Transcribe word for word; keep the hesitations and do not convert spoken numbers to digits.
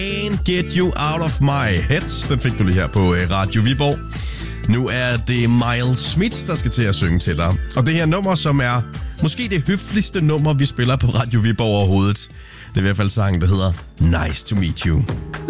Can't Get You Out of My Head. Den fik du lige her på Radio Viborg. Nu er det Miles Smith, der skal til at synge til dig. Og det her nummer, som er måske det høfligste nummer, vi spiller på Radio Viborg overhovedet. Det er i hvert fald sangen, der hedder Nice to Meet You.